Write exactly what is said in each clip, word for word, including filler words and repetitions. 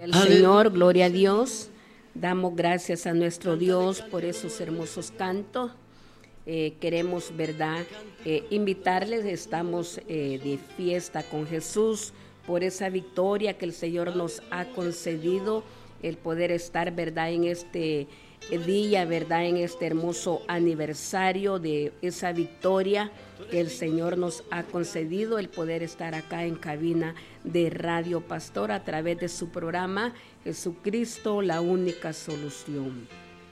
El Señor, gloria a Dios. Damos gracias a nuestro Dios por esos hermosos cantos. Eh, queremos, ¿verdad?, eh, invitarles, estamos eh, de fiesta con Jesús por esa victoria que el Señor nos ha concedido, el poder estar, ¿verdad?, en este día, ¿verdad?, en este hermoso aniversario de esa victoria que el Señor nos ha concedido, el poder estar acá en cabina de Radio Pastor a través de su programa Jesucristo, la única solución.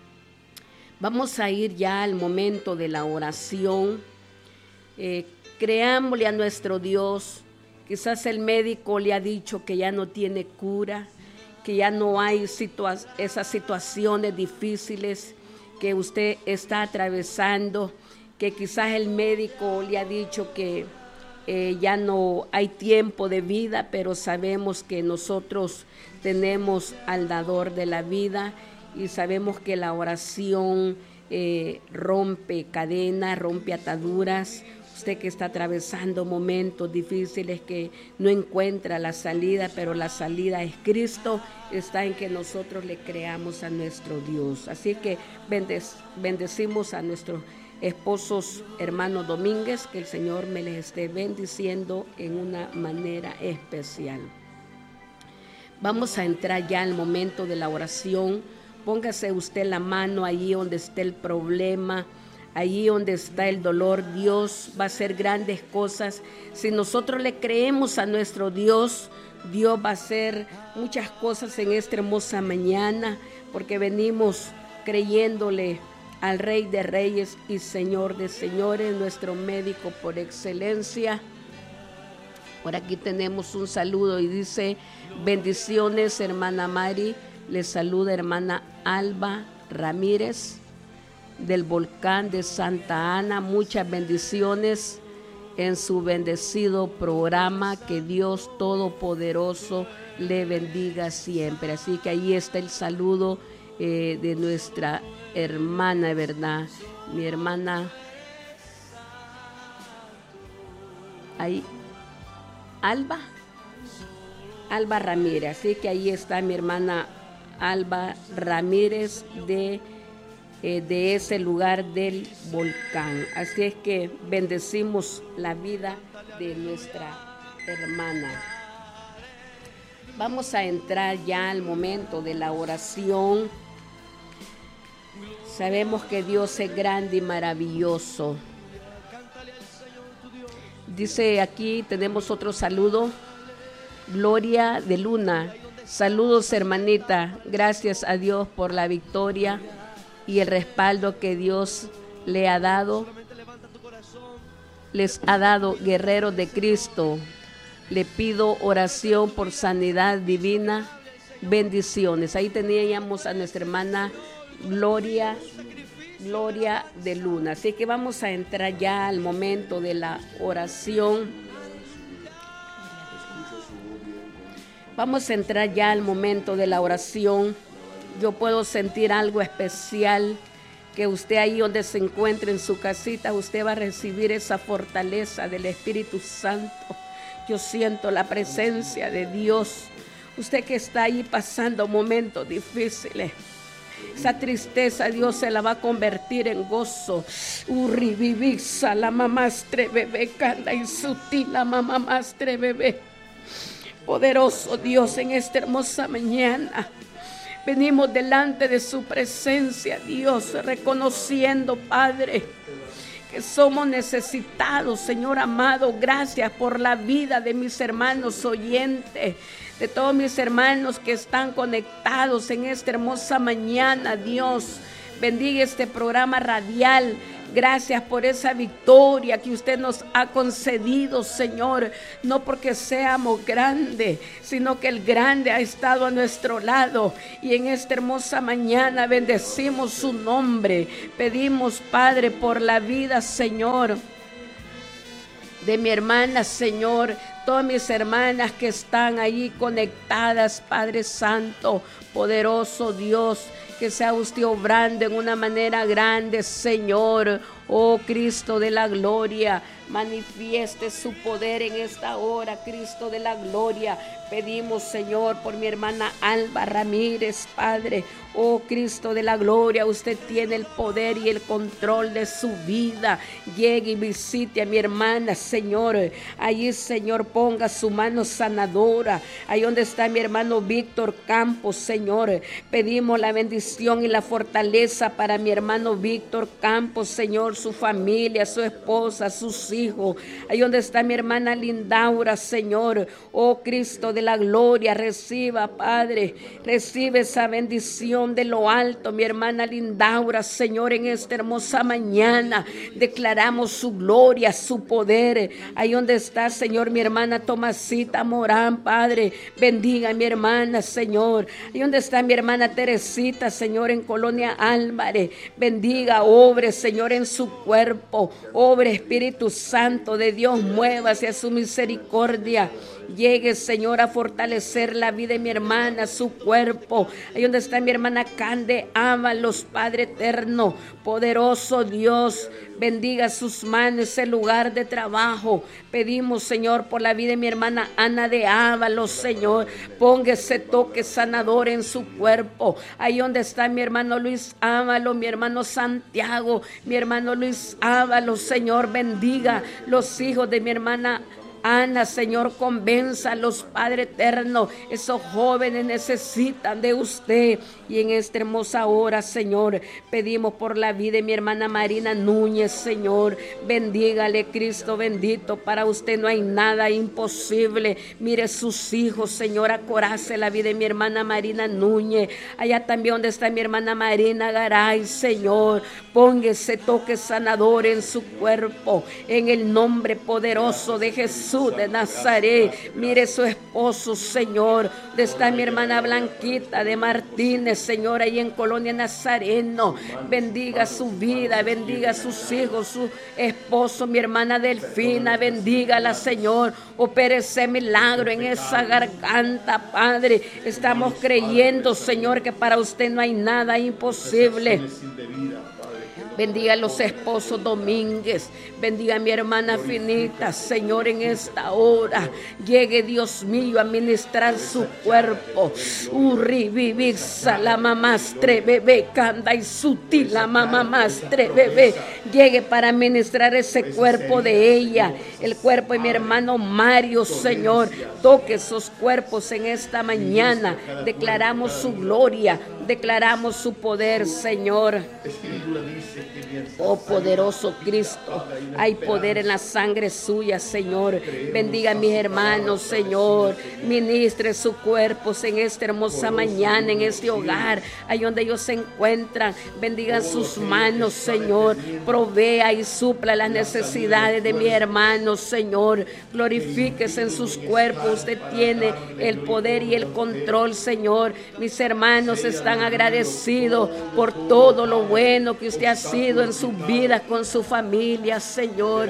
Vamos a ir ya al momento de la oración. Eh, creámosle a nuestro Dios. Quizás el médico le ha dicho que ya no tiene cura, que ya no hay situa- esas situaciones difíciles que usted está atravesando, que quizás el médico le ha dicho que eh, ya no hay tiempo de vida, pero sabemos que nosotros tenemos al dador de la vida y sabemos que la oración eh, rompe cadenas, rompe ataduras. Usted que está atravesando momentos difíciles, que no encuentra la salida, pero la salida es Cristo, está en que nosotros le creamos a nuestro Dios. Así que bendec- bendecimos a nuestros esposos, hermanos Domínguez, que el Señor me les esté bendiciendo en una manera especial. Vamos a entrar ya al momento de la oración. Póngase usted la mano allí donde esté el problema, allí donde está el dolor. Dios va a hacer grandes cosas. Si nosotros le creemos a nuestro Dios, Dios va a hacer muchas cosas en esta hermosa mañana, porque venimos creyéndole al Rey de Reyes y Señor de Señores, nuestro médico por excelencia. Por aquí tenemos un saludo y dice: bendiciones, hermana Mari. Le saluda hermana Alba Ramírez del Volcán de Santa Ana. Muchas bendiciones en su bendecido programa. Que Dios Todopoderoso le bendiga siempre. Así que ahí está el saludo eh, de nuestra hermana, ¿verdad? Mi hermana ahí, Alba, Alba Ramírez. Así que ahí está mi hermana Alba Ramírez de Eh, de ese lugar del volcán. Así es que bendecimos la vida de nuestra hermana. Vamos a entrar ya al momento de la oración. Sabemos que Dios es grande y maravilloso. Dice aquí, tenemos otro saludo. Gloria de Luna. Saludos, hermanita. Gracias a Dios por la victoria y el respaldo que Dios le ha dado, les ha dado, guerreros de Cristo. Le pido oración por sanidad divina, bendiciones. Ahí teníamos a nuestra hermana Gloria, Gloria de Luna. Así que vamos a entrar ya al momento de la oración. Vamos a entrar ya al momento de la oración. Yo puedo sentir algo especial, que usted ahí donde se encuentre en su casita, usted va a recibir esa fortaleza del Espíritu Santo. Yo siento la presencia de Dios. Usted que está ahí pasando momentos difíciles, esa tristeza Dios se la va a convertir en gozo. Urri vivisa la mamastre bebé, canda y sutil la mamamastre bebé. Poderoso Dios, en esta hermosa mañana venimos delante de su presencia, Dios, reconociendo, Padre, que somos necesitados, Señor amado. Gracias por la vida de mis hermanos oyentes, de todos mis hermanos que están conectados en esta hermosa mañana, Dios. Bendiga este programa radial. Gracias por esa victoria que usted nos ha concedido, Señor. No porque seamos grandes, sino que el grande ha estado a nuestro lado. Y en esta hermosa mañana bendecimos su nombre. Pedimos, Padre, por la vida, Señor, de mi hermana, Señor. Todas mis hermanas que están allí conectadas, Padre Santo, poderoso Dios. Que sea usted obrando en una manera grande, Señor. Oh Cristo de la gloria, manifieste su poder en esta hora, Cristo de la gloria. Pedimos, Señor, por mi hermana Alba Ramírez, Padre. Oh Cristo de la gloria, usted tiene el poder y el control de su vida. Llegue y visite a mi hermana, Señor. Allí, Señor, ponga su mano sanadora. Ahí donde está mi hermano Víctor Campos, Señor. Pedimos la bendición y la fortaleza para mi hermano Víctor Campos, Señor, su familia, su esposa, sus hijos. Ahí donde está mi hermana Lindaura, Señor. Oh Cristo de la gloria, reciba, Padre, recibe esa bendición de lo alto, mi hermana Lindaura, Señor, en esta hermosa mañana. Declaramos su gloria, su poder. Ahí donde está, Señor, mi hermana Tomasita Morán, Padre, bendiga a mi hermana, Señor. Ahí donde está mi hermana Teresita, Señor, en Colonia Álvarez, bendiga, obre, Señor, en su cuerpo, obre, Espíritu Santo de Dios, mueva hacia su misericordia. Llegue, Señor, a fortalecer la vida de mi hermana, su cuerpo. Ahí donde está mi hermana Cande Ábalos, Padre eterno, poderoso Dios, bendiga sus manos, ese lugar de trabajo. Pedimos, Señor, por la vida de mi hermana Ana de Ábalos, Señor, ponga ese toque sanador en su cuerpo. Ahí donde está mi hermano Luis Ábalos, mi hermano Santiago, mi hermano Luis Ábalos, Señor, bendiga los hijos de mi hermana Ana, Señor, convénzalos, Padre eterno. Esos jóvenes necesitan de usted. Y en esta hermosa hora, Señor, pedimos por la vida de mi hermana Marina Núñez, Señor. Bendígale, Cristo bendito. Para usted no hay nada imposible. Mire sus hijos, Señor, acorace la vida de mi hermana Marina Núñez. Allá también donde está mi hermana Marina Garay, Señor. Ponga ese toque sanador en su cuerpo. En el nombre poderoso de Jesús de Nazaret. Mire su esposo, Señor. Donde está mi hermana Blanquita de Martínez, Señor, ahí en Colonia Nazareno. Bendiga su vida, bendiga a sus hijos, su esposo, mi hermana Delfina, bendígala, Señor. Opere ese milagro en esa garganta, Padre. Estamos creyendo, Señor, que para usted no hay nada imposible. Bendiga a los esposos Domínguez. Bendiga a mi hermana Finita, Señor, en esta hora. Llegue, Dios mío, a ministrar su cuerpo. Urri, vivisa, la mamastre, bebé, canda y sutil, la mamastre, bebé. Llegue para ministrar ese cuerpo de ella. El cuerpo de mi hermano Mario, Señor. Toque esos cuerpos en esta mañana. Declaramos su gloria. Declaramos su poder, Señor. Oh poderoso Cristo, hay poder en la sangre suya, Señor. Bendiga a mis hermanos, Señor. Ministre sus cuerpos en esta hermosa mañana, en este hogar, ahí donde ellos se encuentran. Bendiga sus manos, Señor. Provea y supla las necesidades de mis hermanos, Señor. Glorifíquese en sus cuerpos. Usted tiene el poder y el control, Señor. Mis hermanos están agradecidos por todo lo bueno que usted ha sido en su vida con su familia, Señor.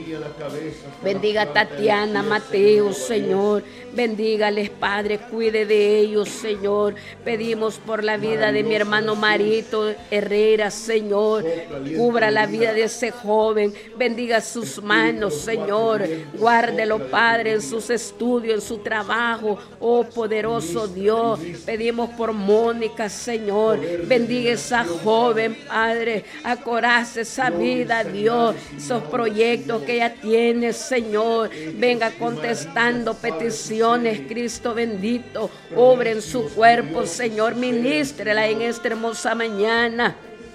Bendiga a Tatiana, Mateo, Señor. Bendígales, Padre, cuide de ellos, Señor. Pedimos por la vida de mi hermano Marito Herrera, Señor. Cubra la vida de ese joven. Bendiga sus manos, Señor. Guárdelo, Padre, en sus estudios, en su trabajo. Oh, poderoso Dios. Pedimos por Mónica, Señor. Bendiga esa joven, Padre. Acorace esa vida, Dios. Esos proyectos que ella tiene, Señor. Venga contestando peticiones. Cristo bendito, obre en su cuerpo, Señor, ministrela en esta hermosa mañana.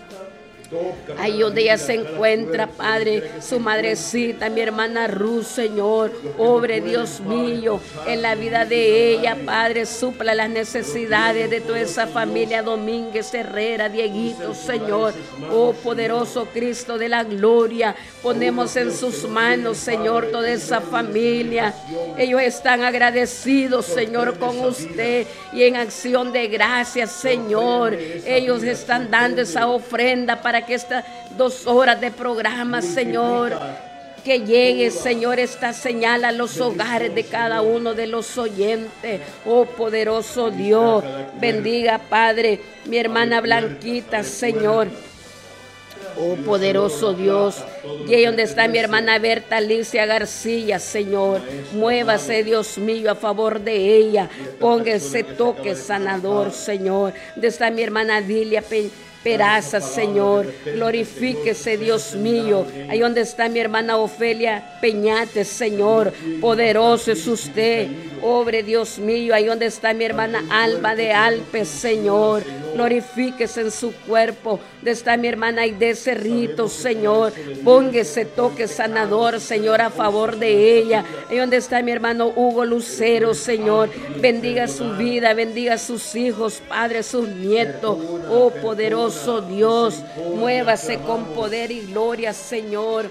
Ahí donde ella se encuentra, Padre, su madrecita, mi hermana Ruth, Señor, obre, Dios mío, en la vida de ella, Padre, supla las necesidades de toda esa familia Domínguez, Herrera, Dieguito, Señor. Oh, poderoso Cristo de la gloria, ponemos en sus manos, Señor, toda esa familia. Ellos están agradecidos, Señor, con usted y en acción de gracias, Señor. Ellos están dando esa ofrenda para que estas dos horas de programa, Señor, que llegue, Señor, esta señal a los hogares de cada uno de los oyentes. Oh, poderoso Dios, bendiga, Padre, mi hermana Blanquita, Señor. Oh poderoso Dios, y ahí donde está mi hermana Berta Alicia García, Señor, muévase Dios mío a favor de ella, ponga ese toque sanador, Señor. Donde está mi hermana Dilia Pe Peraza, Señor, glorifíquese Dios mío. Ahí donde está mi hermana Ofelia Peñate, Señor, poderoso es usted, obre Dios mío. Ahí donde está mi hermana Alba de Alpes, Señor, glorifíquese en su cuerpo. Donde está mi hermana Aide Cerrito, Señor, ponga ese toque sanador, Señor, a favor de ella. Ahí donde está mi hermano Hugo Lucero, Señor, bendiga su vida, bendiga sus hijos, Padre, sus nietos. Oh poderoso Dios, muévase con poder y gloria, Señor.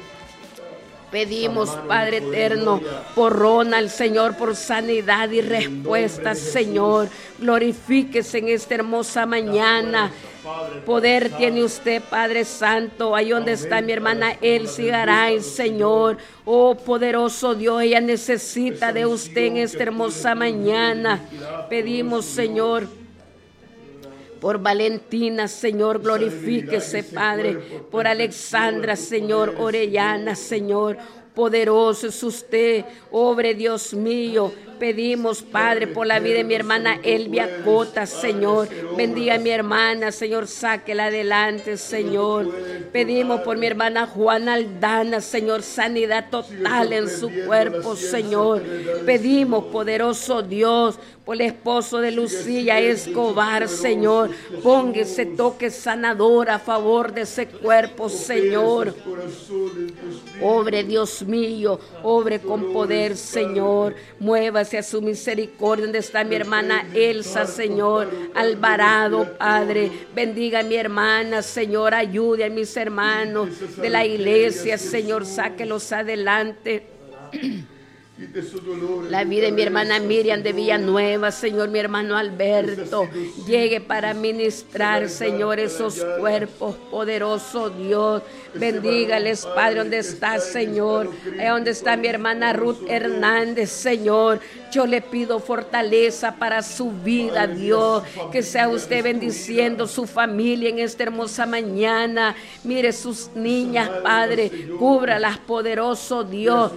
Pedimos, Padre eterno, por Ronald, Señor, por sanidad y respuesta, Señor. Glorifíquese en esta hermosa mañana. Poder tiene usted, Padre Santo. Ahí donde está mi hermana Elsie Garay, Señor. Oh poderoso Dios, ella necesita de usted en esta hermosa mañana. Pedimos, Señor, por Valentina, Señor, glorifíquese, Padre. Por Alexandra, Señor, Orellana, Señor, poderoso es usted, obre Dios mío. Pedimos, Padre, por la vida de mi hermana Elvia Cota, Señor. Bendiga a mi hermana, Señor, sáquela adelante, Señor. Pedimos por mi hermana Juana Aldana, Señor, sanidad total en su cuerpo, Señor. Pedimos, poderoso Dios, por el esposo de Lucía Escobar, Señor. Ponga ese toque sanador a favor de ese cuerpo, Señor. Obre, Dios mío, obre con poder, Señor. Muévase a su misericordia. Donde está mi hermana Elsa, Señor, Alvarado, Padre. Bendiga a mi hermana, Señor. Ayude a mis hermanos de la iglesia, Señor. Sáquelos adelante. La vida de mi hermana Miriam de Villanueva, Señor, mi hermano Alberto, llegue para ministrar, Señor, esos cuerpos, poderoso Dios. Bendígales, Padre, donde está, Señor. Ahí donde está mi hermana Ruth Hernández, Señor. Yo le pido fortaleza para su vida, Dios. Que sea usted bendiciendo su familia en esta hermosa mañana. Mire sus niñas, Padre. Cúbralas, poderoso Dios.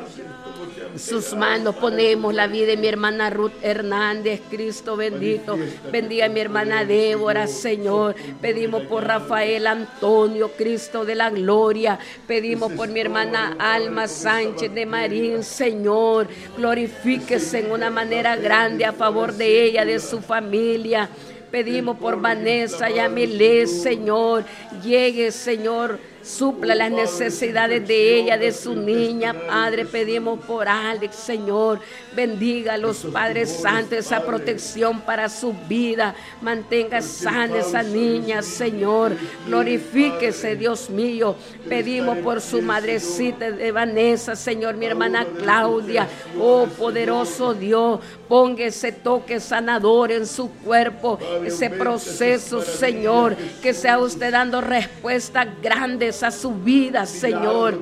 Sus manos ponemos la vida de mi hermana Ruth Hernández, Cristo bendito. Bendiga a mi hermana Débora, Señor. Pedimos por Rafael Antonio, Cristo de la gloria. Pedimos por mi hermana Alma Sánchez de Marín, Señor. Glorifíquese en una manera grande a favor de ella, de su familia. Pedimos por Vanessa y Amilé, Señor. Llegue, Señor, supla las necesidades de ella, de su niña, Padre. Pedimos por Alex, Señor. Bendígalos, Padre Santo, esa protección para su vida. Mantenga sana esa niña, Señor. Glorifíquese, Dios mío. Pedimos por su madrecita de Vanessa, Señor, mi hermana Claudia. Oh, poderoso Dios, ponga ese toque sanador en su cuerpo, ese proceso, Señor. Que sea usted dando respuestas grandes a su vida, Señor.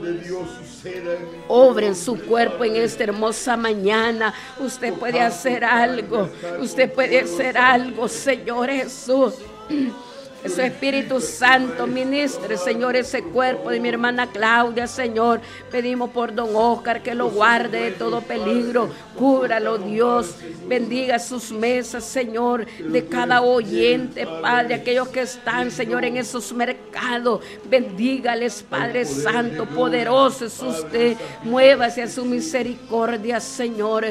Obre en su cuerpo en esta hermosa mañana. Usted puede hacer algo. Usted puede hacer algo, Señor Jesús. Su Espíritu Santo ministre, Señor, ese cuerpo de mi hermana Claudia, Señor. Pedimos por don Oscar que lo guarde de todo peligro. Cúbralo, Dios. Bendiga sus mesas, Señor, de cada oyente, Padre. Aquellos que están, Señor, en esos mercados. Bendígales, Padre Santo. Poderoso es usted. Muévase a su misericordia, Señor.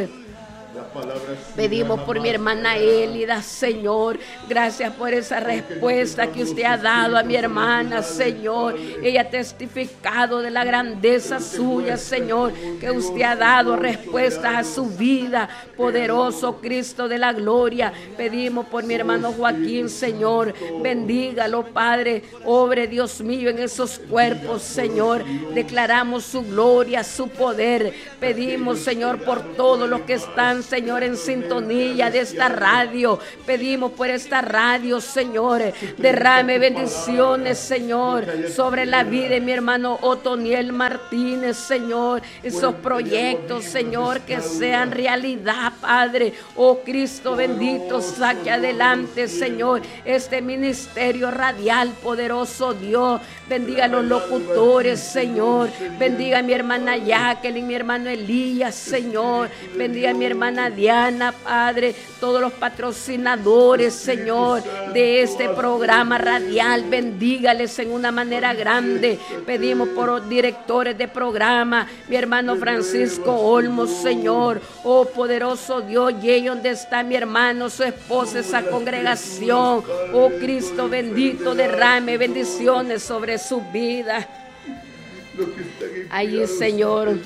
Pedimos por mi hermana Élida, Señor. Gracias por esa respuesta que usted ha dado a mi hermana, Señor. Ella ha testificado de la grandeza suya, Señor, que usted ha dado respuestas a su vida. Poderoso Cristo de la gloria. Pedimos por mi hermano Joaquín, Señor. Bendígalo, Padre. Obre, Dios mío, en esos cuerpos, Señor. Declaramos su gloria, su poder. Pedimos, Señor, por todos los que están, Señor, Señor, en sintonía de esta radio. Pedimos por esta radio, Señor, derrame bendiciones, Señor, sobre la vida de mi hermano Otoniel Martínez, Señor. Esos proyectos, Señor, que sean realidad, Padre. Oh Cristo bendito, saque adelante, Señor, este ministerio radial, poderoso Dios. Bendiga a los locutores, Señor. Bendiga a mi hermana Jacqueline, mi hermano Elías, Señor. Bendiga a mi hermana Diana, Padre. Todos los patrocinadores, Señor, de este programa radial. Bendígales en una manera grande. Pedimos por los directores de programa, mi hermano Francisco Olmos, Señor. Oh poderoso Dios, y ahí donde está mi hermano, su esposa, esa congregación. Oh Cristo bendito, derrame bendiciones sobre su vida. Allí, Señor,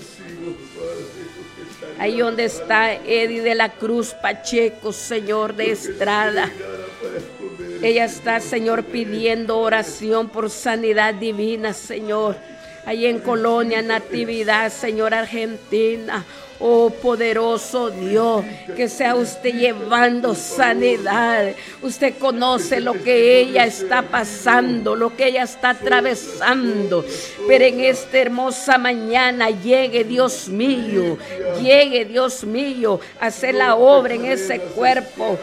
ahí donde está Eddie de la Cruz Pacheco, Señor, de Estrada. Ella está, Señor, pidiendo oración por sanidad divina, Señor. Ahí en Colonia Natividad, Señor, Argentina. Oh poderoso Dios, que sea usted llevando sanidad. Usted conoce lo que ella está pasando, lo que ella está atravesando. Pero en esta hermosa mañana llegue, Dios mío, llegue, Dios mío, a hacer la obra en ese cuerpo.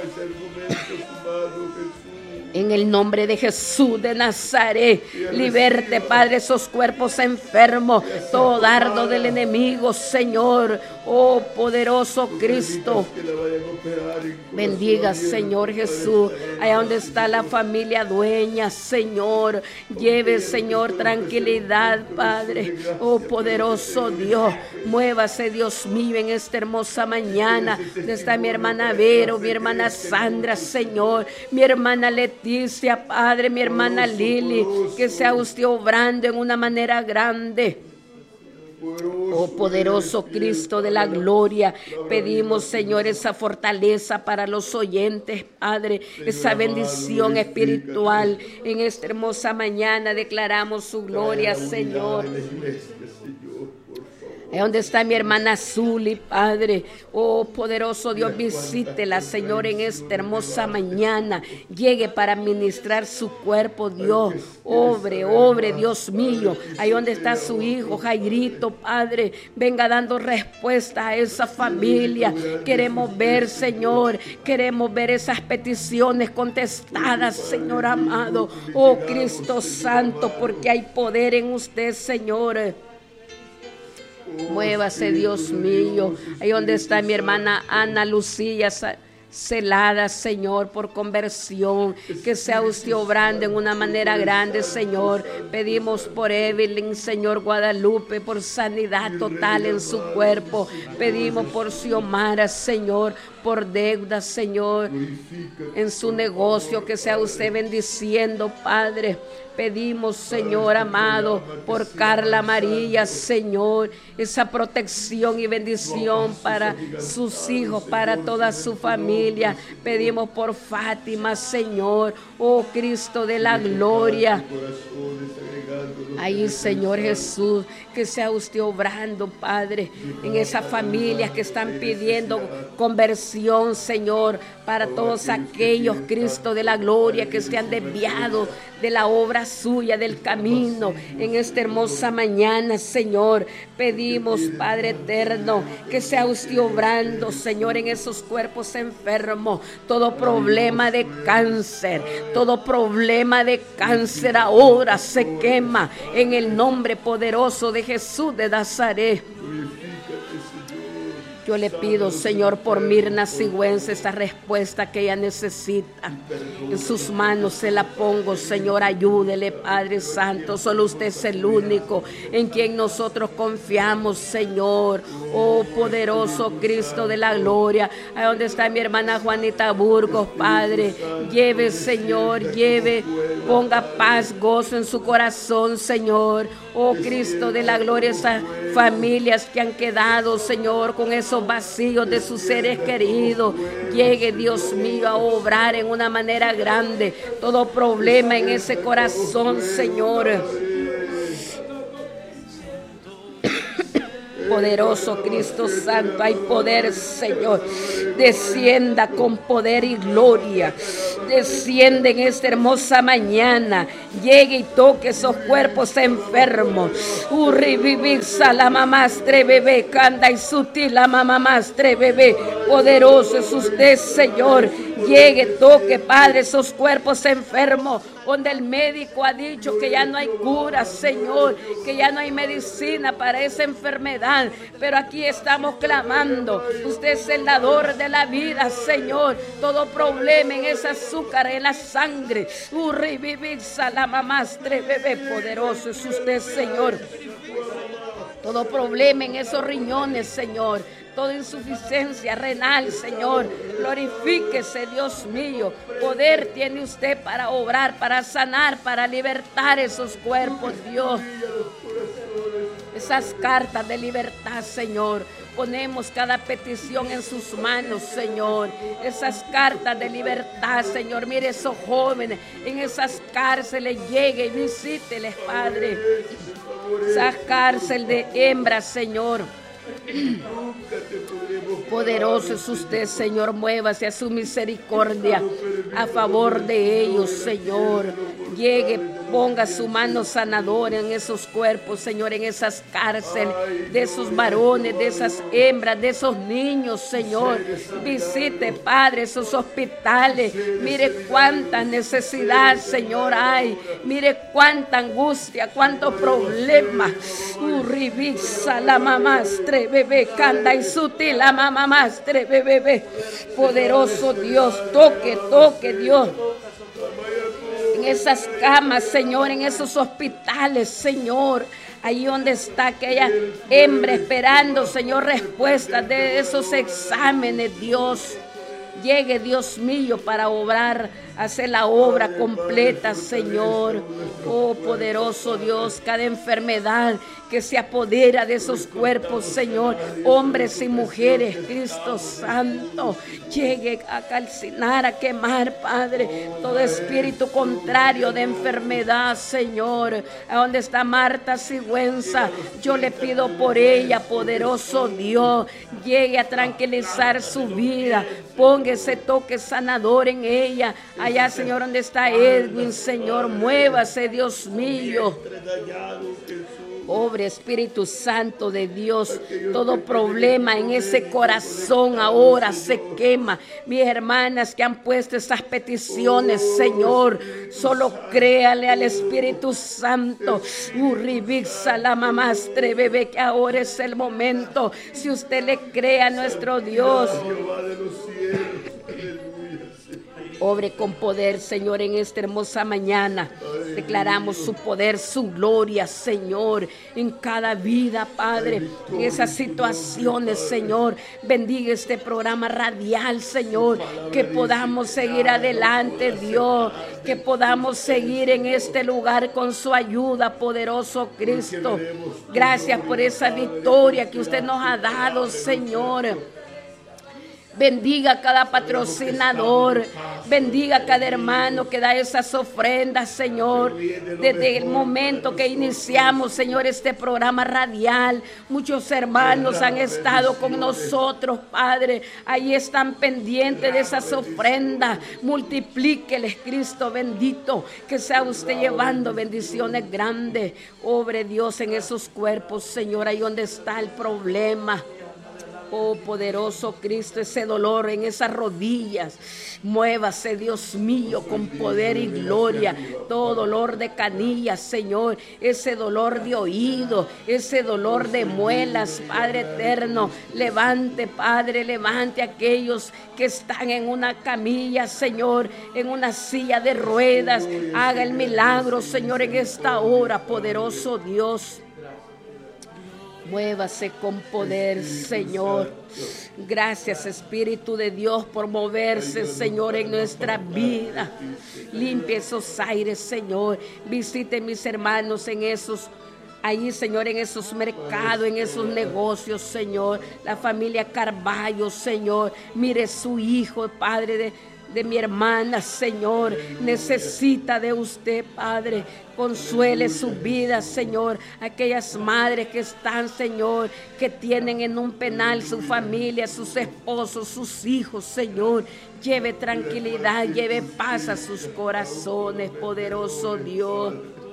En el nombre de Jesús de Nazaret, liberte, Padre, esos cuerpos enfermos, todo dardo del enemigo, Señor. Oh poderoso Cristo, bendiga, Señor Jesús, allá donde está la familia Dueña, Señor. Lleve, Señor, tranquilidad, Padre. Oh poderoso Dios, muévase, Dios mío, en esta hermosa mañana. Donde está mi hermana Vero, mi hermana Sandra, Señor, mi hermana Leticia, Padre, mi hermana Lili, que sea usted obrando en una manera grande. Oh poderoso Cristo de la gloria, pedimos, Señor, esa fortaleza para los oyentes, Padre, esa bendición espiritual. En esta hermosa mañana declaramos su gloria, Señor. Ahí donde está mi hermana Zuli, Padre. Oh poderoso Dios, visítela, Señor, en esta hermosa mañana. Llegue para ministrar su cuerpo, Dios. Obre, obre, Dios mío. Ahí donde está su hijo Jairito, Padre. Venga dando respuesta a esa familia. Queremos ver, Señor, queremos ver esas peticiones contestadas, Señor amado. Oh Cristo Santo, porque hay poder en usted, Señor. Muévase, Dios mío. Ahí donde está mi hermana Ana Lucía Celada, Señor, por conversión, que sea usted obrando en una manera grande, Señor. Pedimos por Evelyn, Señor Guadalupe, por sanidad total en su cuerpo. Pedimos por Xiomara, Señor, por deudas, Señor, en su negocio, que sea usted bendiciendo, Padre. Pedimos, Señor amado, por Carla María, Señor, esa protección y bendición para sus hijos, para toda su familia. Pedimos por Fátima, Señor, oh Cristo de la gloria. Ahí, Señor Jesús, que sea usted obrando, Padre, en esas familias que están pidiendo conversión, Señor, para todos aquellos, Cristo de la gloria, que se han desviado de la obra suya, del camino. En esta hermosa mañana, Señor, pedimos, Padre eterno, que sea usted obrando, Señor, en esos cuerpos enfermos. Todo problema de cáncer, todo problema de cáncer ahora se quema en el nombre poderoso de Jesús de Nazaret. Yo le pido, Señor, por Mirna Sigüenza, esa respuesta que ella necesita. En sus manos se la pongo, Señor, ayúdele, Padre Santo. Solo usted es el único en quien nosotros confiamos, Señor. Oh, poderoso Cristo de la gloria. Ahí donde está mi hermana Juanita Burgos, Padre. Lleve, Señor, lleve, ponga paz, gozo en su corazón, Señor. Oh, Cristo de la gloria, esas familias que han quedado, Señor, con esos vacíos de sus seres queridos. Llegue, Dios mío, a obrar en una manera grande todo problema en ese corazón, Señor. Poderoso Cristo Santo, hay poder, Señor. Descienda con poder y gloria. Desciende en esta hermosa mañana. Llegue y toque esos cuerpos enfermos. Urribibisa la mamastre bebé, canda y sutil la mamastre bebé. Poderoso es usted, Señor. Llegue, toque, Padre, esos cuerpos enfermos, donde el médico ha dicho que ya no hay cura, Señor, que ya no hay medicina para esa enfermedad, pero aquí estamos clamando. Usted es el dador de la vida, Señor. Todo problema en ese azúcar, en la sangre, urribibisa la mamastre bebé, poderoso es usted, Señor. Todo problema en esos riñones, Señor. Toda insuficiencia renal, Señor, glorifíquese, Dios mío. Poder tiene usted para obrar, para sanar, para libertar esos cuerpos, Dios. Esas cartas de libertad, Señor. Ponemos cada petición en sus manos, Señor. Esas cartas de libertad, Señor. Mire esos jóvenes en esas cárceles. Llegue y visíteles, Padre. Esa cárcel de hembras, Señor. Poderoso es usted, Señor. Muévase a su misericordia a favor de ellos, Señor. Llegue, ponga su mano sanadora en esos cuerpos, Señor, en esas cárceles, de esos varones, de esas hembras, de esos niños, Señor. Visite, Padre, esos hospitales. Mire cuánta necesidad, Señor, hay. Mire cuánta angustia, cuántos problemas. Urribisa la mamastre bebé, canda y sutil la mamastre bebé. Poderoso Dios, toque, toque, Dios. En esas camas, Señor, en esos hospitales, Señor. Ahí donde está aquella hembra esperando, Señor, respuestas de esos exámenes, Dios. Llegue, Dios mío, para obrar, hacer la obra completa, Señor. Oh, poderoso Dios, cada enfermedad que se apodera de esos cuerpos, Señor, hombres y mujeres, Cristo Santo, llegue a calcinar, a quemar, Padre, todo espíritu contrario de enfermedad, Señor. A donde está Marta Sigüenza, yo le pido por ella, poderoso Dios, llegue a tranquilizar su vida, ponga ese toque sanador en ella. Allá, Señor, donde está Edwin, Señor, muévase, Dios mío. Obre, Espíritu Santo de Dios, todo problema en ese corazón ahora se quema. Mis hermanas que han puesto esas peticiones, Señor, solo créale al Espíritu Santo. Urribixa la mamastre bebé, que ahora es el momento. Si usted le cree a nuestro Dios, obre con poder, Señor, en esta hermosa mañana. Declaramos su poder, su gloria, Señor, en cada vida, Padre, en esas situaciones, Señor. Bendiga este programa radial, Señor, que podamos seguir adelante, Dios, que podamos seguir en este lugar con su ayuda, poderoso Cristo. Gracias por esa victoria que usted nos ha dado, Señor. Bendiga a cada patrocinador, bendiga a cada hermano que da esas ofrendas, Señor. Desde el momento que iniciamos, Señor, este programa radial, muchos hermanos han estado con nosotros, Padre. Ahí están pendientes de esas ofrendas. Multiplíqueles, Cristo bendito, que sea usted llevando bendiciones grandes. Obre, Dios, en esos cuerpos, Señor, ahí donde está el problema. Oh, poderoso Cristo, ese dolor en esas rodillas, muévase, Dios mío, con poder y gloria. Todo dolor de canillas, Señor, ese dolor de oído, ese dolor de muelas, Padre eterno, levante, Padre, levante a aquellos que están en una camilla, Señor, en una silla de ruedas. Haga el milagro, Señor, en esta hora, poderoso Dios. Muévase con poder, Señor. Gracias, Espíritu de Dios, por moverse, Señor, en nuestra vida. Limpie esos aires, Señor. Visite mis hermanos en esos, ahí, Señor, en esos mercados, en esos negocios, Señor. La familia Carballo, Señor. Mire su hijo, Padre de de mi hermana, Señor, necesita de usted, Padre. Consuele su vida, Señor. Aquellas madres que están, Señor, que tienen en un penal su familia, sus esposos, sus hijos, Señor. Lleve tranquilidad, lleve paz a sus corazones, poderoso Dios.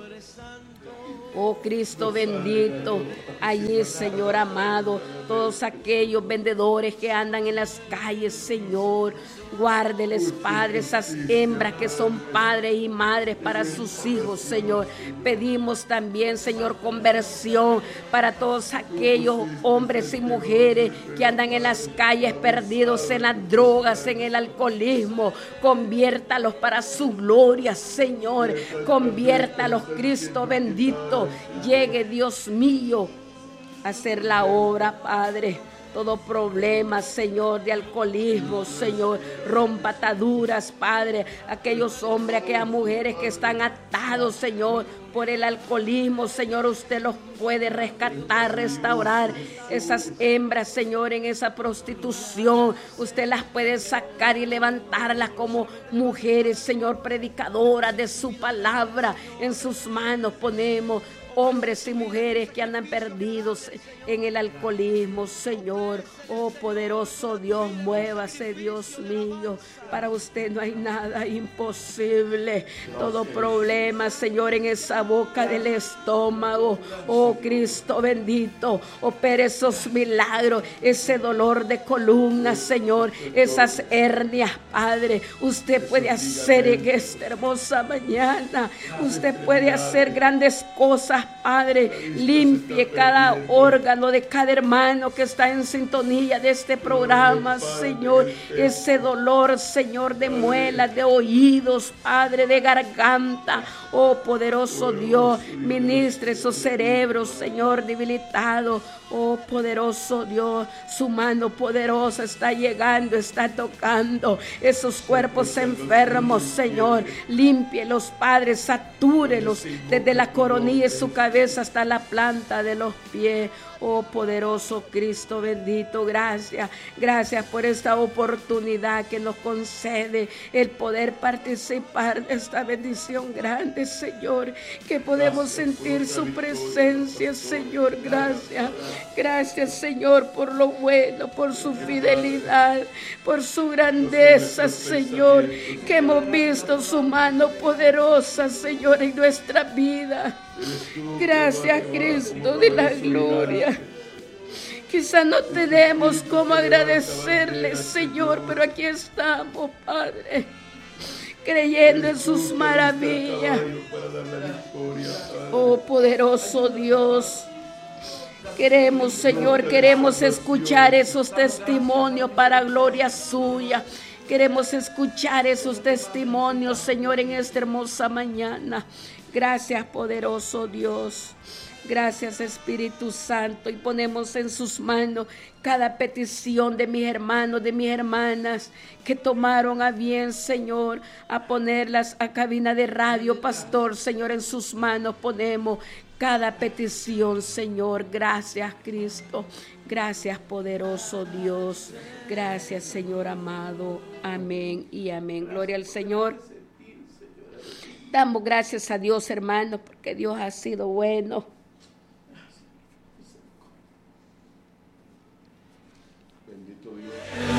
Oh Cristo bendito, allí, Señor amado, todos aquellos vendedores que andan en las calles, Señor, guárdeles, Padre, esas hembras que son padres y madres para sus hijos, Señor. Pedimos también, Señor, conversión para todos aquellos hombres y mujeres que andan en las calles perdidos en las drogas, en el alcoholismo. Conviértalos para su gloria, Señor. Conviértalos, Cristo bendito. Llegue, Dios mío, a hacer la obra, Padre. Todo problema, Señor, de alcoholismo, Señor, rompa ataduras, Padre. Aquellos hombres, aquellas mujeres que están atados, Señor, por el alcoholismo, Señor, usted los puede rescatar, restaurar. Esas hembras, Señor, en esa prostitución, usted las puede sacar y levantarlas como mujeres, Señor, predicadoras de su palabra. En sus manos ponemos hombres y mujeres que andan perdidos en el alcoholismo, Señor. Oh poderoso Dios, muévase, Dios mío. Para usted no hay nada imposible. Todo problema, Señor, en esa boca del estómago. Oh Cristo bendito, opere esos milagros, ese dolor de columna, Señor, esas hernias, Padre. Usted puede hacer en esta hermosa mañana. Usted puede hacer grandes cosas, Padre. Limpie cada órgano de cada hermano que está en sintonía de este programa, Señor. Ese dolor, Señor, de muelas, de oídos, Padre, de garganta. Oh poderoso Dios, ministre esos cerebros, Señor, debilitados. Oh poderoso Dios, su mano poderosa está llegando, está tocando esos cuerpos enfermos, Señor. Límpielos, Padre, satúrelos desde la coronilla de su cabeza hasta la planta de los pies. Oh poderoso Cristo bendito, gracias, gracias por esta oportunidad que nos concede el poder participar de esta bendición grande, Señor, que podemos sentir su presencia, Señor. Gracias, gracias, Señor, por lo bueno, por su fidelidad, por su grandeza, Señor, que hemos visto su mano poderosa, Señor, en nuestra vida. Gracias, Cristo de la gloria. Quizás no tenemos cómo agradecerle, Señor, pero aquí estamos, Padre, creyendo en sus maravillas. Oh poderoso Dios, queremos, Señor, queremos escuchar esos testimonios para gloria suya. Queremos escuchar esos testimonios, Señor, en esta hermosa mañana. Gracias, poderoso Dios. Gracias, Espíritu Santo. Y ponemos en sus manos cada petición de mis hermanos, de mis hermanas, que tomaron a bien, Señor, a ponerlas a cabina de radio, pastor. Señor, en sus manos ponemos cada petición, Señor. Gracias, Cristo. Gracias, poderoso Dios. Gracias, Señor amado. Amén y amén. Gloria al Señor. Damos gracias a Dios, hermanos, porque Dios ha sido bueno. Bendito Dios.